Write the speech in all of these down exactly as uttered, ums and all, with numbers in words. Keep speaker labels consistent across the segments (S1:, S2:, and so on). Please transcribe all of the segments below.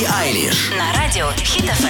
S1: Билли Айлиш
S2: на радио Хит эф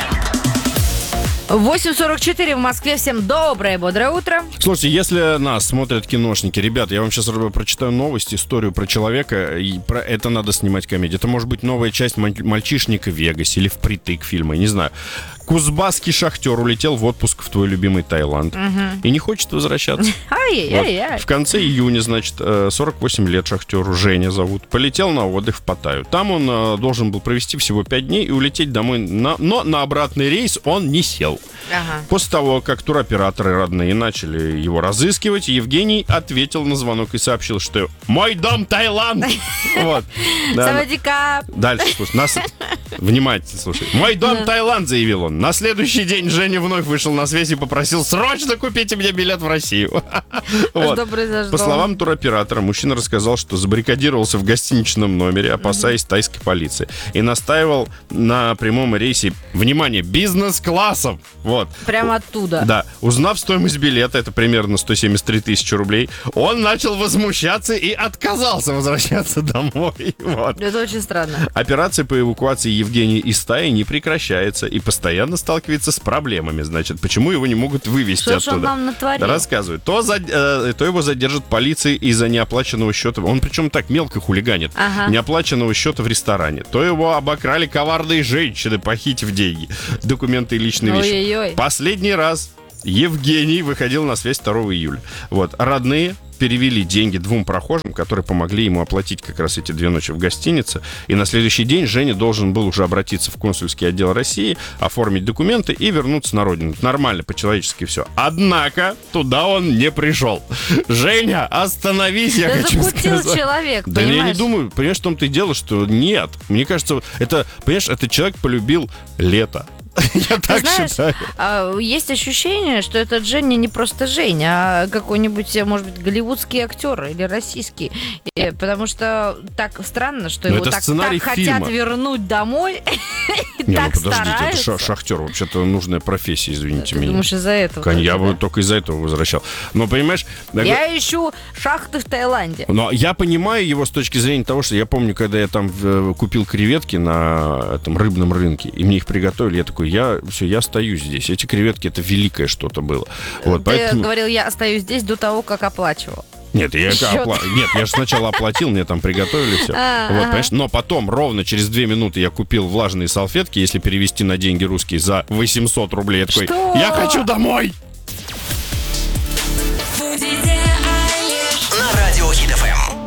S2: эм.
S3: восемь сорок четыре в Москве. Всем доброе, бодрое утро.
S4: Слушайте, если нас смотрят киношники, ребят, я вам сейчас прочитаю новость, историю про человека, и про это надо снимать комедию. Это может быть новая часть «Мальчишника в Вегасе» или «Впритык» фильма, не знаю. Кузбасский шахтер улетел в отпуск в твой любимый Таиланд
S3: Угу.
S4: и не хочет возвращаться.
S3: Ай-яй-яй.
S4: Вот. В конце июня, значит, сорок восемь лет шахтеру, Женя зовут, полетел на отдых в Паттайю. Там он э, должен был провести всего пять дней и улететь домой, на, но на обратный рейс он не сел.
S3: Ага.
S4: После того, как туроператоры родные начали его разыскивать, Евгений ответил на звонок и сообщил, что «Мой дом Таиланд!» Вот. Да.
S3: Савадика.
S4: Дальше, слушай, нас... Внимательно, слушай. «Мой дом Таиланд», заявил он. На следующий день Женя вновь вышел на связь и попросил «Срочно купите мне билет в Россию». Вот. По словам туроператора, мужчина рассказал, что забаррикадировался в гостиничном номере, опасаясь тайской полиции, и настаивал на прямом рейсе, внимание, бизнес-классом. Вот.
S3: Прямо оттуда.
S4: Да. Узнав стоимость билета, это примерно сто семьдесят три тысячи рублей, он начал возмущаться и отказался возвращаться домой. Вот.
S3: Это очень странно.
S4: Операция по эвакуации Евгения из Таи не прекращается и постоянно сталкивается с проблемами. Значит, почему его не могут вывести
S3: Что ж
S4: оттуда?
S3: он нам натворил?
S4: Рассказывает. То, за, э, то его задержат полицией из-за неоплаченного счета. Он причем так мелко хулиганит.
S3: Ага.
S4: Неоплаченного счета в ресторане. То его обокрали коварные женщины, похитив деньги, документы и личные вещи.
S3: Ой-ой-ой.
S4: Последний раз Евгений выходил на связь второго июля. Вот. Родные перевели деньги двум прохожим, которые помогли ему оплатить как раз эти две ночи в гостинице. И на следующий день Женя должен был уже обратиться в консульский отдел России, оформить документы и вернуться на родину. Нормально, по-человечески все. Однако туда он не пришел. Женя, остановись, я
S3: Да
S4: хочу
S3: закутил
S4: сказать.
S3: человек,
S4: Да я не
S3: понимаешь?
S4: думаю, понимаешь, в том-то и дело, что нет. Мне кажется, это, понимаешь, этот человек полюбил лето. Я
S3: Ты
S4: так
S3: знаешь,
S4: считаю.
S3: а, есть ощущение, что этот Женя не просто Женя, а какой-нибудь, может быть, голливудский актер или российский. И, потому что так странно, что
S4: Но
S3: его
S4: это
S3: так,
S4: сценарий
S3: так
S4: фильма.
S3: хотят вернуть домой. И
S4: Не, ну
S3: так
S4: подождите, это
S3: стараются.
S4: ша- шахтер, вообще-то нужная профессия, извините
S3: Ты
S4: меня.
S3: думаешь, из-за этого?
S4: Кон- Я
S3: только,
S4: бы
S3: да?
S4: только из-за этого возвращал. Но, понимаешь, я
S3: Я ищу шахты в Таиланде.
S4: Но я понимаю его с точки зрения того, что я помню, когда я там э, купил креветки на этом рыбном рынке, и мне их приготовили, я такой, я все, я остаюсь здесь. Эти креветки, это великое что-то было. Вот,
S3: Ты
S4: поэтому...
S3: говорил, я остаюсь здесь до того, как оплачивал.
S4: Нет, я
S3: Счет.
S4: опла... Нет, я же сначала оплатил, мне там приготовили все.
S3: А,
S4: Вот,
S3: ага.
S4: понимаешь? Но потом, ровно через две минуты я купил влажные салфетки, если перевести на деньги русские, за восемьсот рублей. Я такой,
S3: Что?
S4: я хочу домой!
S2: Будете Айлиш.
S1: на радио Хит эф эм.